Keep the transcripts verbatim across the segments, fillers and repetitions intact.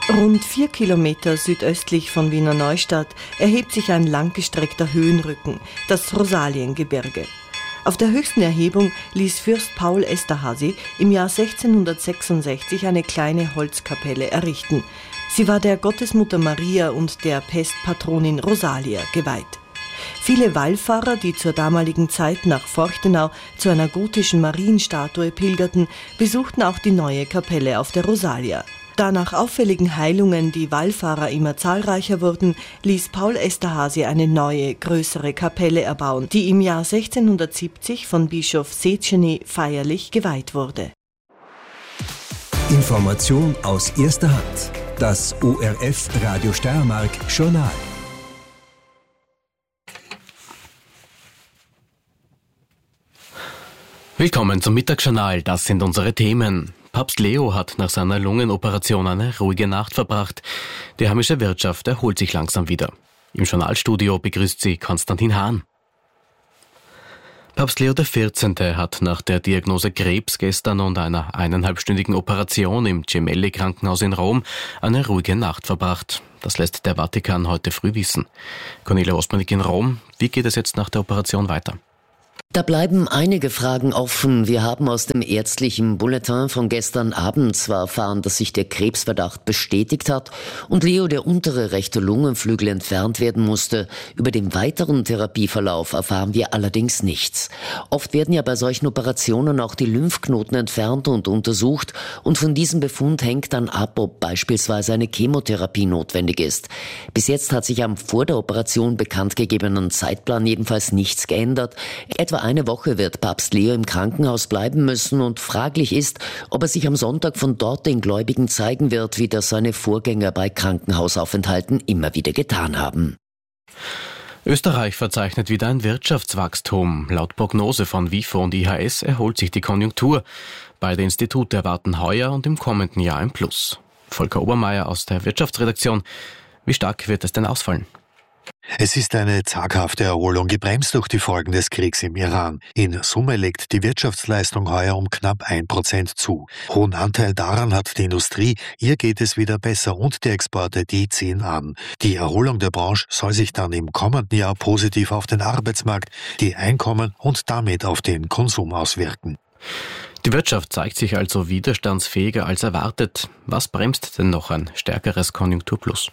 Rund vier Kilometer südöstlich von Wiener Neustadt erhebt sich ein langgestreckter Höhenrücken, das Rosaliengebirge. Auf der höchsten Erhebung ließ Fürst Paul Esterházy im Jahr sechzehnhundertsechsundsechzig eine kleine Holzkapelle errichten. Sie war der Gottesmutter Maria und der Pestpatronin Rosalia geweiht. Viele Wallfahrer, die zur damaligen Zeit nach Forchtenau zu einer gotischen Marienstatue pilgerten, besuchten auch die neue Kapelle auf der Rosalia. Da nach auffälligen Heilungen die Wallfahrer immer zahlreicher wurden, ließ Paul Esterházy eine neue, größere Kapelle erbauen, die im Jahr sechzehnhundertsiebzig von Bischof Széchenyi feierlich geweiht wurde. Information aus erster Hand. Das O R F Radio Steiermark Journal. Willkommen zum Mittagsjournal, das sind unsere Themen. Papst Leo hat nach seiner Lungenoperation eine ruhige Nacht verbracht. Die heimische Wirtschaft erholt sich langsam wieder. Im Journalstudio begrüßt sie Konstantin Hahn. Papst Leo der vierzehnte hat nach der Diagnose Krebs gestern und einer eineinhalbstündigen Operation im Gemelli-Krankenhaus in Rom eine ruhige Nacht verbracht. Das lässt der Vatikan heute früh wissen. Cornelia Osmanik in Rom. Wie geht es jetzt nach der Operation weiter? Da bleiben einige Fragen offen. Wir haben aus dem ärztlichen Bulletin von gestern Abend zwar erfahren, dass sich der Krebsverdacht bestätigt hat und Leo der untere rechte Lungenflügel entfernt werden musste. Über den weiteren Therapieverlauf erfahren wir allerdings nichts. Oft werden ja bei solchen Operationen auch die Lymphknoten entfernt und untersucht und von diesem Befund hängt dann ab, ob beispielsweise eine Chemotherapie notwendig ist. Bis jetzt hat sich am vor der Operation bekannt gegebenen Zeitplan jedenfalls nichts geändert. Etwa eine Woche wird Papst Leo im Krankenhaus bleiben müssen und fraglich ist, ob er sich am Sonntag von dort den Gläubigen zeigen wird, wie das seine Vorgänger bei Krankenhausaufenthalten immer wieder getan haben. Österreich verzeichnet wieder ein Wirtschaftswachstum. Laut Prognose von WIFO und I H S erholt sich die Konjunktur. Beide Institute erwarten heuer und im kommenden Jahr ein Plus. Volker Obermeier aus der Wirtschaftsredaktion. Wie stark wird es denn ausfallen? Es ist eine zaghafte Erholung, gebremst durch die Folgen des Kriegs im Iran. In Summe legt die Wirtschaftsleistung heuer um knapp ein Prozent zu. Hohen Anteil daran hat die Industrie, ihr geht es wieder besser und die Exporte, die ziehen an. Die Erholung der Branche soll sich dann im kommenden Jahr positiv auf den Arbeitsmarkt, die Einkommen und damit auf den Konsum auswirken. Die Wirtschaft zeigt sich also widerstandsfähiger als erwartet. Was bremst denn noch ein stärkeres Konjunkturplus?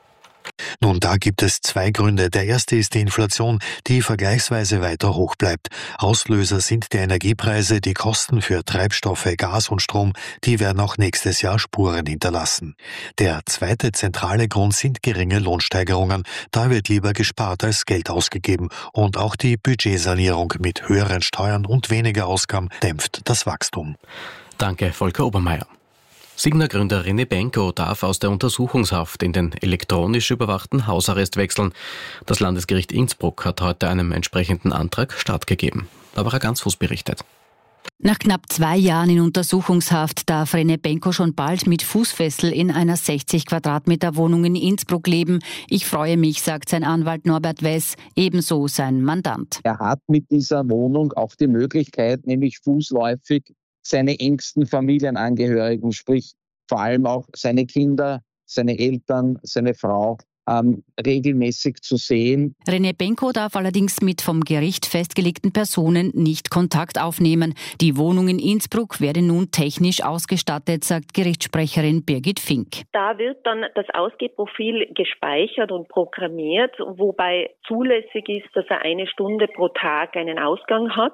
Nun, da gibt es zwei Gründe. Der erste ist die Inflation, die vergleichsweise weiter hoch bleibt. Auslöser sind die Energiepreise, die Kosten für Treibstoffe, Gas und Strom, die werden auch nächstes Jahr Spuren hinterlassen. Der zweite zentrale Grund sind geringe Lohnsteigerungen. Da wird lieber gespart als Geld ausgegeben. Und auch die Budgetsanierung mit höheren Steuern und weniger Ausgaben dämpft das Wachstum. Danke, Volker Obermeier. Signa-Gründer René Benko darf aus der Untersuchungshaft in den elektronisch überwachten Hausarrest wechseln. Das Landesgericht Innsbruck hat heute einem entsprechenden Antrag stattgegeben. Barbara Ganzfuß berichtet. Nach knapp zwei Jahren in Untersuchungshaft darf René Benko schon bald mit Fußfessel in einer sechzig Quadratmeter Wohnung in Innsbruck leben. Ich freue mich, sagt sein Anwalt Norbert Wess, ebenso sein Mandant. Er hat mit dieser Wohnung auch die Möglichkeit, nämlich fußläufig seine engsten Familienangehörigen, sprich vor allem auch seine Kinder, seine Eltern, seine Frau, ähm, regelmäßig zu sehen. René Benko darf allerdings mit vom Gericht festgelegten Personen nicht Kontakt aufnehmen. Die Wohnung in Innsbruck werde nun technisch ausgestattet, sagt Gerichtssprecherin Birgit Fink. Da wird dann das Ausgehprofil gespeichert und programmiert, wobei zulässig ist, dass er eine Stunde pro Tag einen Ausgang hat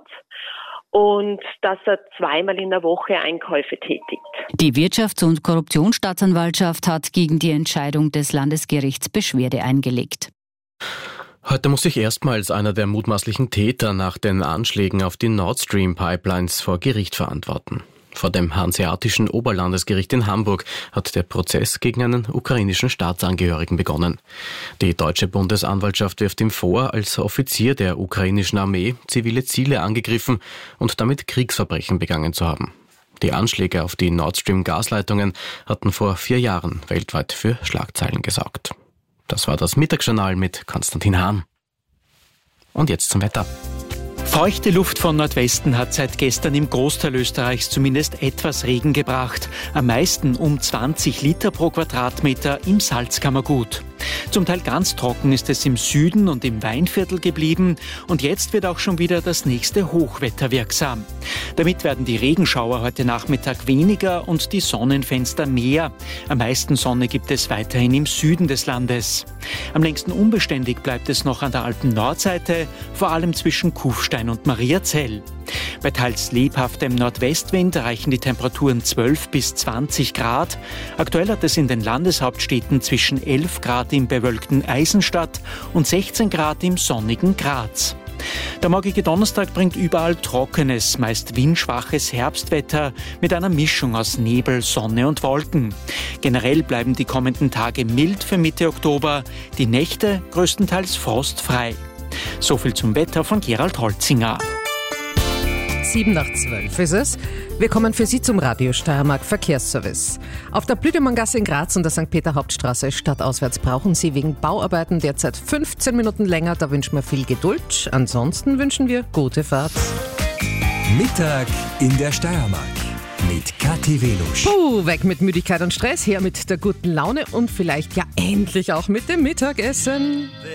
und dass er zweimal in der Woche Einkäufe tätigt. Die Wirtschafts- und Korruptionsstaatsanwaltschaft hat gegen die Entscheidung des Landesgerichts Beschwerde eingelegt. Heute muss sich erstmals einer der mutmaßlichen Täter nach den Anschlägen auf die Nord Stream Pipelines vor Gericht verantworten. Vor dem Hanseatischen Oberlandesgericht in Hamburg hat der Prozess gegen einen ukrainischen Staatsangehörigen begonnen. Die deutsche Bundesanwaltschaft wirft ihm vor, als Offizier der ukrainischen Armee zivile Ziele angegriffen und damit Kriegsverbrechen begangen zu haben. Die Anschläge auf die Nord Stream Gasleitungen hatten vor vier Jahren weltweit für Schlagzeilen gesorgt. Das war das Mittagsjournal mit Konstantin Hahn. Und jetzt zum Wetter. Feuchte Luft von Nordwesten hat seit gestern im Großteil Österreichs zumindest etwas Regen gebracht. Am meisten um zwanzig Liter pro Quadratmeter im Salzkammergut. Zum Teil ganz trocken ist es im Süden und im Weinviertel geblieben und jetzt wird auch schon wieder das nächste Hochwetter wirksam. Damit werden die Regenschauer heute Nachmittag weniger und die Sonnenfenster mehr. Am meisten Sonne gibt es weiterhin im Süden des Landes. Am längsten unbeständig bleibt es noch an der Alpen-Nordseite, vor allem zwischen Kufstein und Mariazell. Bei teils lebhaftem Nordwestwind erreichen die Temperaturen zwölf bis zwanzig Grad. Aktuell hat es in den Landeshauptstädten zwischen elf Grad im bewölkten Eisenstadt und sechzehn Grad im sonnigen Graz. Der morgige Donnerstag bringt überall trockenes, meist windschwaches Herbstwetter mit einer Mischung aus Nebel, Sonne und Wolken. Generell bleiben die kommenden Tage mild für Mitte Oktober, die Nächte größtenteils frostfrei. So viel zum Wetter von Gerald Holzinger. Sieben nach zwölf ist es. Wir kommen für Sie zum Radio Steiermark Verkehrsservice. Auf der Blüdemanngasse in Graz und der Sankt Peter Hauptstraße stadtauswärts brauchen Sie wegen Bauarbeiten derzeit fünfzehn Minuten länger. Da wünschen wir viel Geduld. Ansonsten wünschen wir gute Fahrt. Mittag in der Steiermark mit Kathi Welusch. Puh, weg mit Müdigkeit und Stress, her mit der guten Laune und vielleicht ja endlich auch mit dem Mittagessen.